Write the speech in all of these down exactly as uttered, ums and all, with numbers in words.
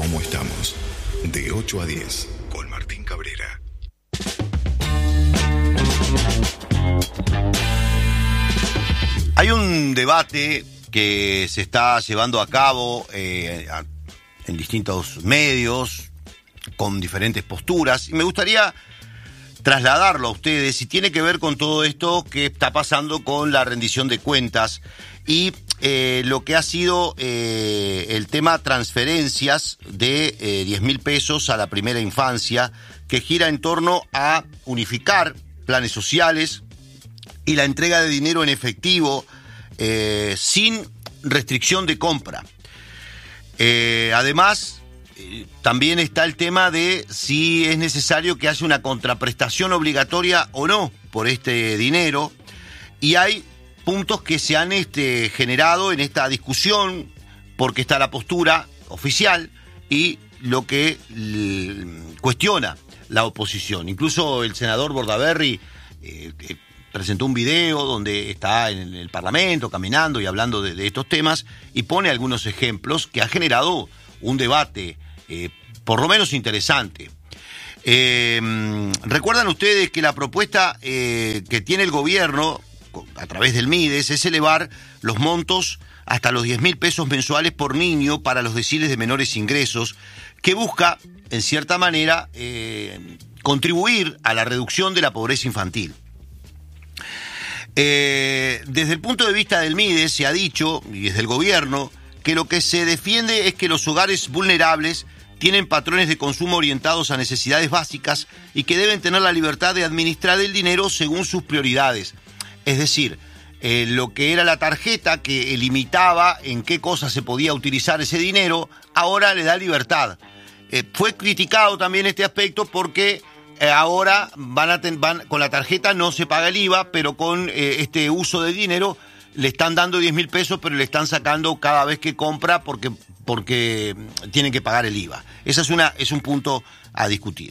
cómo estamos. De ocho a diez, con Martín Cabrera. Hay un debate que se está llevando a cabo eh, a, en distintos medios, con diferentes posturas, y me gustaría trasladarlo a ustedes, y tiene que ver con todo esto que está pasando con la rendición de cuentas y eh, lo que ha sido eh, el tema transferencias de eh, diez mil pesos a la primera infancia, que gira en torno a unificar planes sociales y la entrega de dinero en efectivo eh, sin restricción de compra. Eh, además, eh, también está el tema de si es necesario que haya una contraprestación obligatoria o no por este dinero, y hay puntos que se han este, generado en esta discusión, porque está la postura oficial y lo que l- cuestiona la oposición. Incluso el senador Bordaberry eh, eh, presentó un video donde está en el Parlamento caminando y hablando de, de estos temas, y pone algunos ejemplos que ha generado un debate eh, por lo menos interesante. Eh, recuerdan ustedes que la propuesta eh, que tiene el gobierno a través del MIDES es elevar los montos hasta los diez mil pesos mensuales por niño para los deciles de menores ingresos, que busca, en cierta manera, eh, contribuir a la reducción de la pobreza infantil. Eh, desde el punto de vista del MIDES se ha dicho, y desde el gobierno, que lo que se defiende es que los hogares vulnerables tienen patrones de consumo orientados a necesidades básicas y que deben tener la libertad de administrar el dinero según sus prioridades. Es decir, eh, lo que era la tarjeta que limitaba en qué cosas se podía utilizar ese dinero, ahora le da libertad. Eh, fue criticado también este aspecto porque eh, ahora van a ten, van, con la tarjeta no se paga el I V A, pero con eh, este uso de dinero le están dando diez mil pesos, pero le están sacando cada vez que compra porque, porque tienen que pagar el I V A. Ese es, una, es un punto a discutir.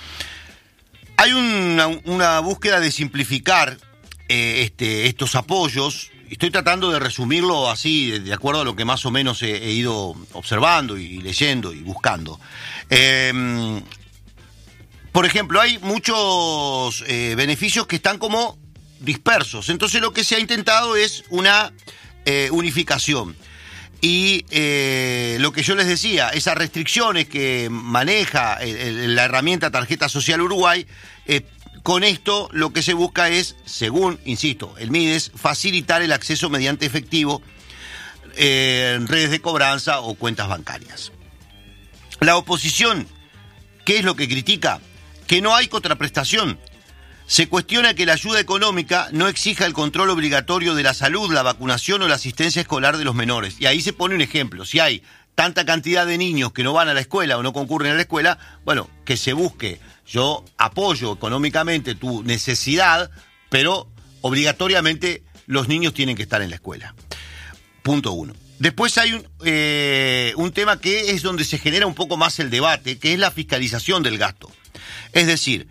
Hay una, una búsqueda de simplificar eh, este, estos apoyos. Estoy tratando de resumirlo así, de, de acuerdo a lo que más o menos he, he ido observando y leyendo y buscando. Eh, por ejemplo, hay muchos eh, beneficios que están como dispersos. Entonces lo que se ha intentado es una eh, unificación. Y eh, lo que yo les decía, esas restricciones que maneja el, el, la herramienta Tarjeta Social Uruguay, eh, con esto lo que se busca es, según, insisto, el MIDES, facilitar el acceso mediante efectivo eh, en redes de cobranza o cuentas bancarias. La oposición, ¿qué es lo que critica? Que no hay contraprestación. Se cuestiona que la ayuda económica no exija el control obligatorio de la salud, la vacunación o la asistencia escolar de los menores. Y ahí se pone un ejemplo. Si hay tanta cantidad de niños que no van a la escuela o no concurren a la escuela, bueno, que se busque. Yo apoyo económicamente tu necesidad, pero obligatoriamente los niños tienen que estar en la escuela. Punto uno. Después hay un, eh, un tema que es donde se genera un poco más el debate, que es la fiscalización del gasto. Es decir,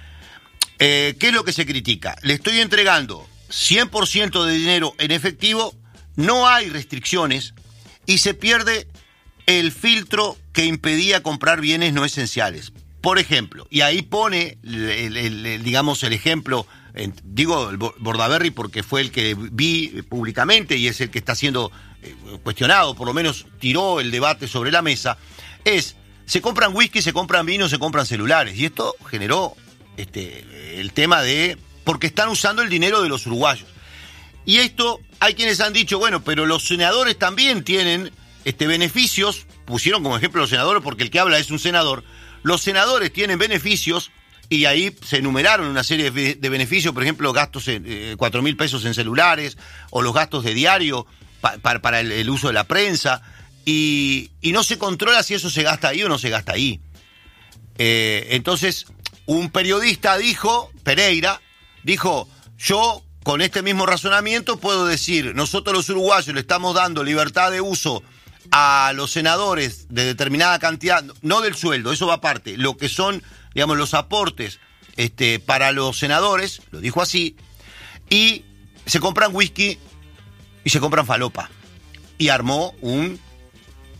Eh, ¿qué es lo que se critica? Le estoy entregando cien por ciento de dinero en efectivo, no hay restricciones y se pierde el filtro que impedía comprar bienes no esenciales. Por ejemplo, y ahí pone, el, el, el, digamos, el ejemplo, eh, digo el Bordaberry porque fue el que vi públicamente y es el que está siendo eh, cuestionado, por lo menos tiró el debate sobre la mesa, es, se compran whisky, se compran vino, se compran celulares, y esto generó Este, el tema de, porque están usando el dinero de los uruguayos. Y esto, hay quienes han dicho, bueno, pero los senadores también tienen este, beneficios, pusieron como ejemplo los senadores porque el que habla es un senador, los senadores tienen beneficios, y ahí se enumeraron una serie de, de beneficios, por ejemplo, gastos en eh, cuatro mil pesos en celulares, o los gastos de diario pa, pa, para el, el uso de la prensa, y, y no se controla si eso se gasta ahí o no se gasta ahí. Eh, entonces, un periodista dijo, Pereira, dijo, yo con este mismo razonamiento puedo decir, nosotros los uruguayos le estamos dando libertad de uso a los senadores de determinada cantidad, no del sueldo, eso va aparte, lo que son, digamos, los aportes este, para los senadores, lo dijo así, y se compran whisky y se compran falopa. Y armó un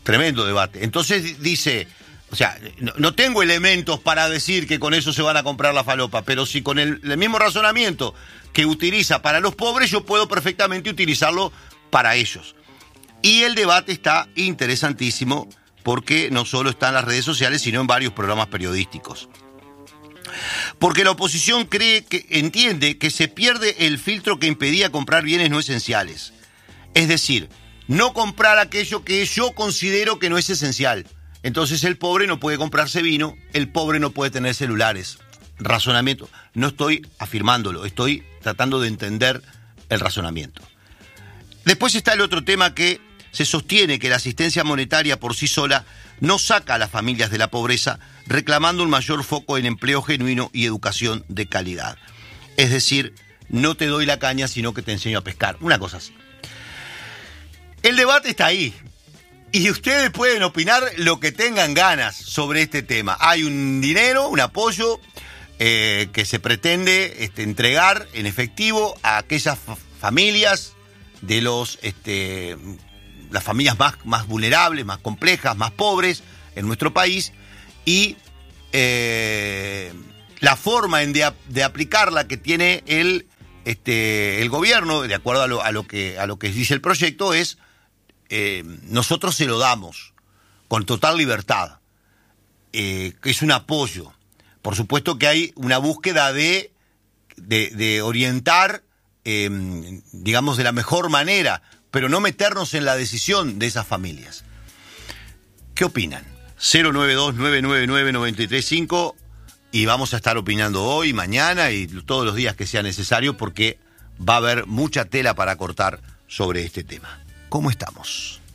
Tremendo debate. Entonces dice, o sea, no, no tengo elementos para decir que con eso se van a comprar la falopa, pero si con el, el mismo razonamiento que utiliza para los pobres, yo puedo perfectamente utilizarlo para ellos. Y el debate está interesantísimo porque no solo está en las redes sociales, sino en varios programas periodísticos. Porque la oposición cree que entiende que se pierde el filtro que impedía comprar bienes no esenciales. Es decir, no comprar aquello que yo considero que no es esencial. Entonces el pobre no puede comprarse vino, el pobre no puede tener celulares. Razonamiento. No estoy afirmándolo, estoy tratando de entender el razonamiento. Después está el otro tema que se sostiene que la asistencia monetaria por sí sola no saca a las familias de la pobreza, reclamando un mayor foco en empleo genuino y educación de calidad. Es decir, no te doy la caña, sino que te enseño a pescar. Una cosa así. El debate está ahí. Y ustedes pueden opinar lo que tengan ganas sobre este tema. Hay un dinero, un apoyo eh, que se pretende este, entregar en efectivo a aquellas fa- familias de los... Este, las familias más, más vulnerables, más complejas, más pobres en nuestro país, y eh, la forma en de, de aplicarla que tiene el, este, el gobierno, de acuerdo a lo, a lo que, a lo que dice el proyecto, es eh, nosotros se lo damos con total libertad, eh, que es un apoyo. Por supuesto que hay una búsqueda de, de, de orientar, eh, digamos, de la mejor manera, pero no meternos en la decisión de esas familias. ¿Qué opinan? cero nueve dos, nueve nueve nueve, nueve tres cinco y vamos a estar opinando hoy, mañana y todos los días que sea necesario porque va a haber mucha tela para cortar sobre este tema. ¿Cómo estamos?